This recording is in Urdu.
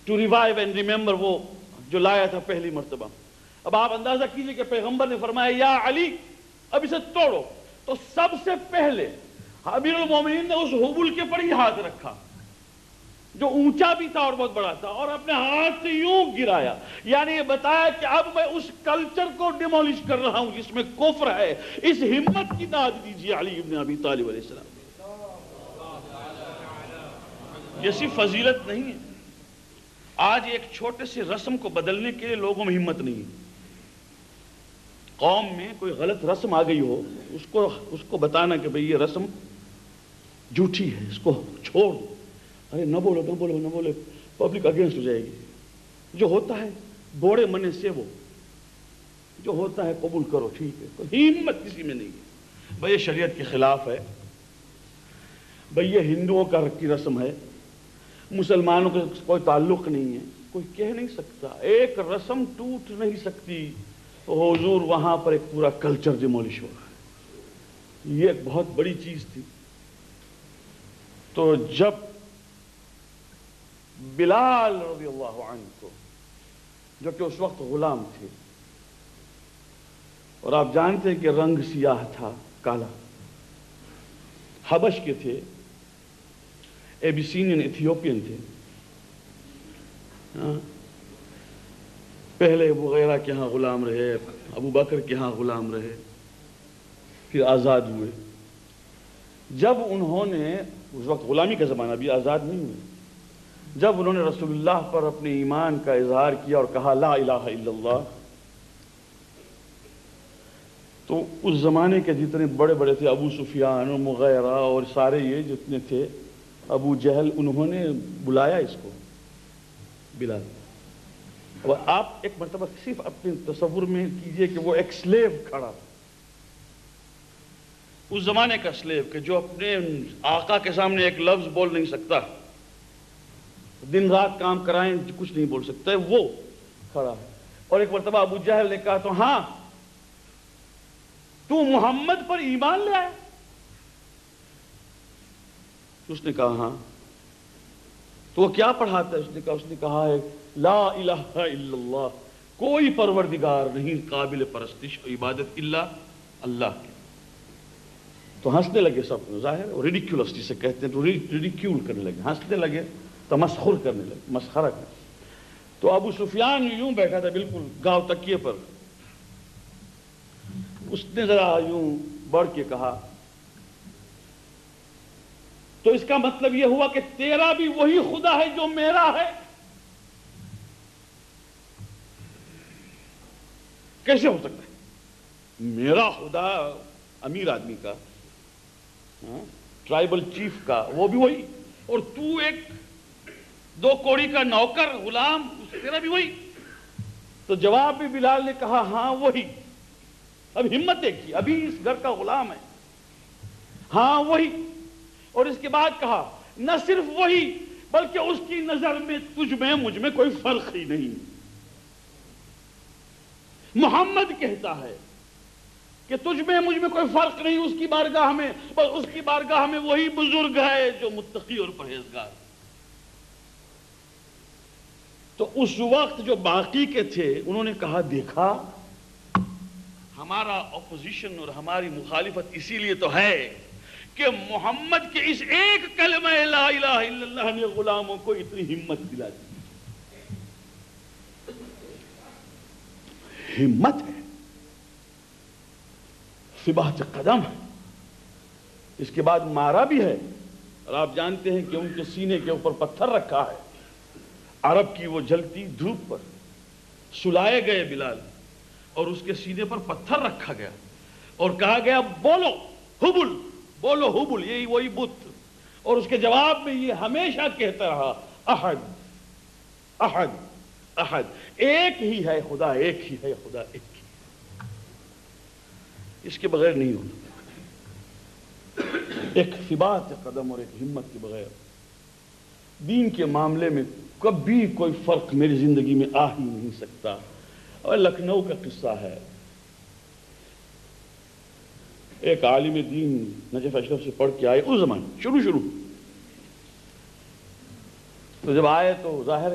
ٹو ریوائیو اینڈ ریممبر وہ جو لایا تھا پہلی مرتبہ. اب آپ اندازہ کیجئے کہ پیغمبر نے فرمایا یا علی اب اسے توڑو، تو سب سے پہلے امیر المومنین نے اس حبل کے پر ہی ہاتھ رکھا جو اونچا بھی تھا اور بہت بڑا تھا، اور اپنے ہاتھ سے یوں گرایا، یعنی یہ بتایا کہ اب میں اس کلچر کو ڈیمولش کر رہا ہوں جس میں کفر ہے. اس ہمت کی داد دیجیے علی ابن ابی طالب علیہ السلام. یہ صرف فضیلت نہیں ہے، آج ایک چھوٹے سے رسم کو بدلنے کے لیے لوگوں میں ہمت نہیں ہے. قوم میں کوئی غلط رسم آ گئی ہو، اس کو بتانا کہ بھئی یہ رسم جھوٹی ہے، اس کو چھوڑ دو. ارے نہ بولو نہ بولو نہ بولو، پبلک اگینسٹ ہو جائے گی. جو ہوتا ہے بوڑے منے سے وہ جو ہوتا ہے قبول کرو، ٹھیک ہے. کوئی ہمت کسی میں نہیں ہے. بھئی یہ شریعت کے خلاف ہے، بھئی یہ ہندوؤں کی رسم ہے، مسلمانوں کا کوئی تعلق نہیں ہے. کوئی کہہ نہیں سکتا، ایک رسم ٹوٹ نہیں سکتی. حضور وہاں پر ایک پورا کلچر ڈیمولش ہو رہا ہے. یہ ایک بہت بڑی چیز تھی. تو جب بلال رضی اللہ عنہ کو، جو کہ اس وقت غلام تھے، اور آپ جانتے ہیں کہ رنگ سیاہ تھا، کالا، حبش کے تھے، ایبیسینین ایتھیوپین تھے، پہلے وغیرہ کے ہاں غلام رہے، ابو بکر کے ہاں غلام رہے، پھر آزاد ہوئے. جب انہوں نے، اس وقت غلامی کا زمانہ بھی، آزاد نہیں ہوئے، جب انہوں نے رسول اللہ پر اپنے ایمان کا اظہار کیا اور کہا لا الہ الا اللہ، تو اس زمانے کے جتنے بڑے بڑے تھے، ابو سفیان اور مغیرہ اور سارے یہ جتنے تھے، ابو جہل، انہوں نے بلایا اس کو بلال. اور آپ ایک مرتبہ صرف اپنے تصور میں کیجئے کہ وہ ایک سلیو کھڑا، اس زمانے کا سلیو کہ جو اپنے آقا کے سامنے ایک لفظ بول نہیں سکتا، دن رات کام کرائیں کچھ نہیں بول سکتا ہے، وہ کھڑا ہے. اور ایک مرتبہ ابو جہل نے کہا تو ہاں تو محمد پر ایمان لے آئے؟ اس نے کہا ہاں. تو وہ کیا پڑھاتا ہے؟ اس نے کہا ہے لا الہ الا اللہ، کوئی پروردگار نہیں قابل پرستش و عبادت الا اللہ کے. تو ہنسنے لگے سب، ظاہر ہے ریڈیکیولس جسے کہتے ہیں، تو ریڈیکیول کرنے لگے، ہنسنے لگے، تمسخر کرنے لگے، مسخرہ کرنے. تو ابو سفیان یوں بیٹھا تھا بالکل گاؤں تکیے پر. اس نے ذرا یوں بڑھ کے کہا تو اس کا مطلب یہ ہوا کہ تیرا بھی وہی خدا ہے جو میرا ہے؟ کیسے ہو سکتا ہے؟ میرا خدا امیر آدمی کا، ٹرائبل چیف کا، وہ بھی وہی، اور تو ایک دو کوڑی کا نوکر غلام، تیرا بھی وہی. تو جواب بھی بلال نے کہا ہاں وہی. اب ہمت دیکھیے، ابھی اس گھر کا غلام ہے، ہاں وہی. اور اس کے بعد کہا نہ صرف وہی بلکہ اس کی نظر میں تجھ میں مجھ میں کوئی فرق ہی نہیں. محمد کہتا ہے کہ تجھ میں مجھ میں کوئی فرق نہیں، اس کی بارگاہ میں، اور اس کی بارگاہ میں وہی بزرگ ہے جو متقی اور پرہیزگار. تو اس وقت جو باقی کے تھے انہوں نے کہا دیکھا ہمارا اپوزیشن اور ہماری مخالفت اسی لیے تو ہے کہ محمد کے اس ایک کلمہ لا الہ الا اللہ نے غلاموں کو اتنی ہمت دلا دی. ہمت ہے، ثبات قدم ہے. اس کے بعد مارا بھی ہے، اور آپ جانتے ہیں کہ ان کے سینے کے اوپر پتھر رکھا ہے. عرب کی وہ جلتی دھوپ پر سلائے گئے بلال، اور اس کے سینے پر پتھر رکھا گیا اور کہا گیا بولو حبل، بولو حبل، یہی وہی بت. اور اس کے جواب میں یہ ہمیشہ کہتا رہا احد احد احد، ایک ہی ہے خدا، ایک ہی ہے خدا، ایک ہی، اس کے بغیر نہیں ہونا. ایک ثبات قدم اور ایک ہمت کے بغیر دین کے معاملے میں کبھی کوئی فرق میری زندگی میں آ ہی نہیں سکتا. اور لکھنؤ کا قصہ ہے، ایک عالم دین نجف اشرف سے پڑھ کے آئے اس زمانے شروع تو جب آئے تو ظاہر